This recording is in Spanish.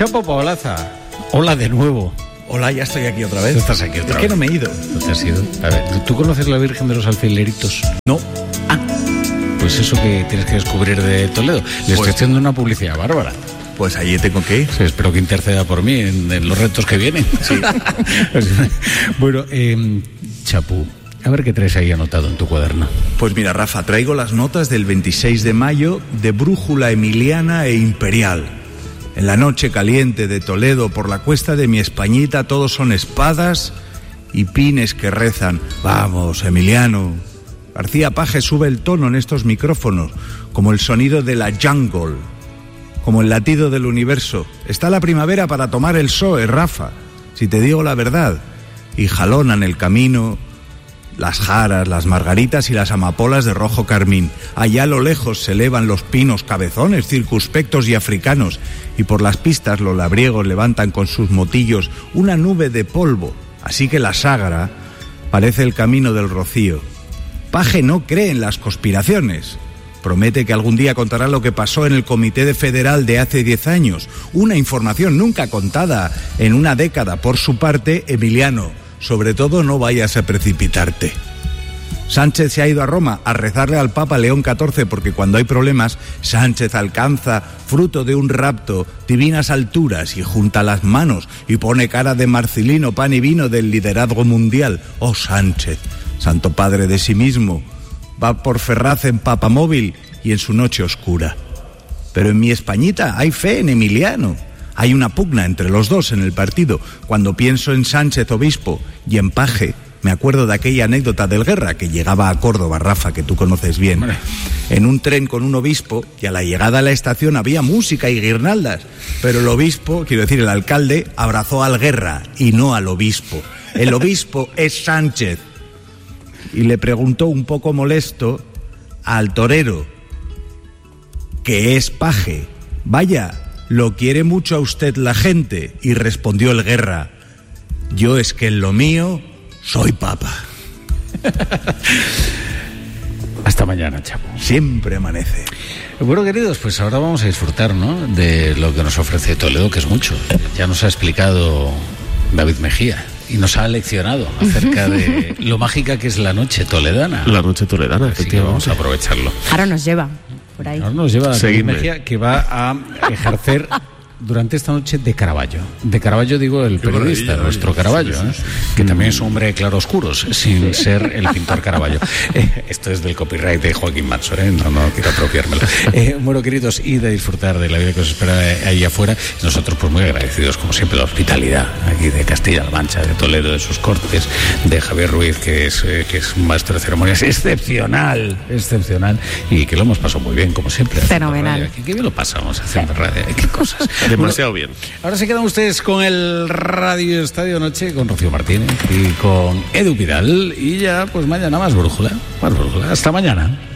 Chapo Paolaza, hola de nuevo. Hola, ya estoy aquí otra vez. ¿Tú estás aquí otra vez? ¿Por qué no me he ido? ¿No te has ido? A ver, ¿tú conoces la Virgen de los Alfileritos? No. Ah, pues eso que tienes que descubrir de Toledo. Le estoy haciendo una publicidad bárbara. Pues allí tengo que ir. Sí, espero que interceda por mí en los retos que vienen. Sí. Bueno, Chapu, a ver qué traes ahí anotado en tu cuaderno. Pues mira, Rafa, traigo las notas del 26 de mayo de Brújula Emiliana e Imperial. En la noche caliente de Toledo, por la cuesta de mi Españita, todos son espadas y pines que rezan. Vamos, Emiliano. García Paje sube el tono en estos micrófonos, como el sonido de la jungle, como el latido del universo. Está la primavera para tomar el PSOE, Rafa, si te digo la verdad. Y jalonan el camino las jaras, las margaritas y las amapolas de rojo carmín. Allá a lo lejos se elevan los pinos cabezones, circunspectos y africanos, y por las pistas los labriegos levantan con sus motillos una nube de polvo, así que la Ságara parece el camino del rocío. Paje no cree en las conspiraciones. Promete que algún día contará lo que pasó en el Comité Federal de hace 10 años, una información nunca contada en una década. Por su parte, Emiliano, sobre todo no vayas a precipitarte. Sánchez se ha ido a Roma a rezarle al Papa León XIV porque cuando hay problemas, Sánchez alcanza, fruto de un rapto, divinas alturas y junta las manos y pone cara de Marcelino, pan y vino del liderazgo mundial. Oh Sánchez, santo padre de sí mismo, va por Ferraz en papamóvil y en su noche oscura. Pero en mi Españita hay fe en Emiliano. Hay una pugna entre los dos en el partido. Cuando pienso en Sánchez obispo y en Paje, me acuerdo de aquella anécdota del Guerra que llegaba a Córdoba, Rafa, que tú conoces bien, en un tren con un obispo, y a la llegada a la estación había música y guirnaldas, pero el obispo, quiero decir el alcalde, abrazó al Guerra y no al obispo. El obispo es Sánchez. Y le preguntó un poco molesto al torero, que es Paje: vaya, ¿lo quiere mucho a usted la gente? Y respondió el Guerra: yo es que en lo mío soy papa. Hasta mañana, Chapo. Siempre amanece. Bueno, queridos, pues ahora vamos a disfrutar, ¿no?, de lo que nos ofrece Toledo, que es mucho. Ya nos ha explicado David Mejía y nos ha leccionado acerca de lo mágica que es la noche toledana. La noche toledana, así que vamos a aprovecharlo. Ahora nos lleva por ahí. Ahora nos lleva David Mejía, que va a ejercer durante esta noche de Caravaggio. De Caravaggio digo el periodista, nuestro Caravaggio, sí, que también es un hombre de claroscuros, sin ser el pintor Caravaggio. Esto es del copyright de Joaquín Mansor, no quiero apropiármelo. Bueno, queridos, id a disfrutar de la vida que os espera ahí afuera. Nosotros pues muy agradecidos, como siempre, la hospitalidad aquí de Castilla-La Mancha, de Toledo, de sus cortes, de Javier Ruiz, que es un maestro de ceremonias excepcional, y que lo hemos pasado muy bien, como siempre. Fenomenal. Qué bien lo pasamos haciendo radio, qué cosas. Demasiado bien. Ahora se quedan ustedes con el Radio Estadio Noche, con Rocío Martínez y con Edu Pidal. Y ya, pues mañana más brújula. Hasta mañana.